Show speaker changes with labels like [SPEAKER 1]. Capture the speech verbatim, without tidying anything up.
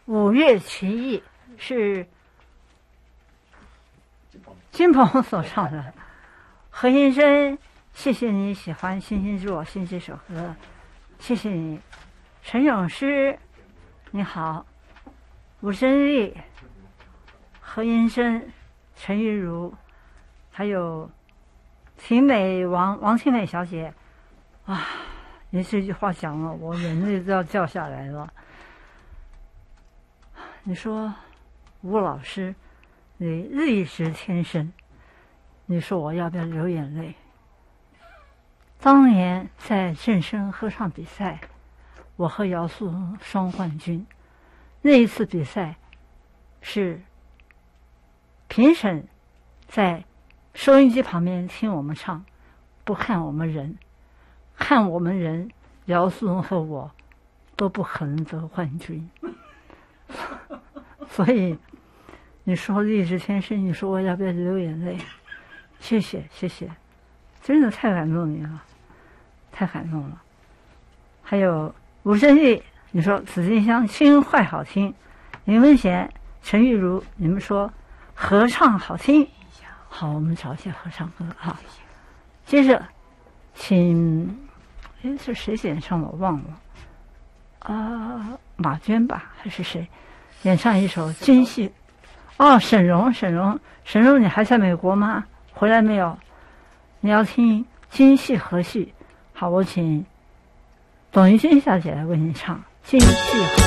[SPEAKER 1] 五岳奇艺是金鹏所唱的。何先生，谢谢你喜欢星星祝我心这首歌，谢谢你。陈咏诗，你好。吴珍丽、何先生、陈玉如，还有秦美王王清美小姐，啊，你这句话讲了，我眼泪都要掉下来了。你说吴老师，你丽质天生，你说我要不要流眼泪？当年在正声合唱比赛，我和姚素荣双冠军。那一次比赛是评审在收音机旁边听我们唱，不看我们人，看我们人，姚素荣和我都不可能得冠军。所以你说励志天生，你说我要不要流眼泪？谢谢谢谢，真的太感动你了，太感动了。还有吴珍丽，你说紫金香轻快好听，林文贤、陈玉如，你们说合唱好听，好，我们找一些合唱歌哈。接着请，哎，是谁演唱的我忘了啊，马娟吧还是谁演唱一首京戏？哦，沈荣，沈荣，沈荣，你还在美国吗？回来没有？你要听京戏和戏，好，我请董玉君小姐来为你唱京戏和戏。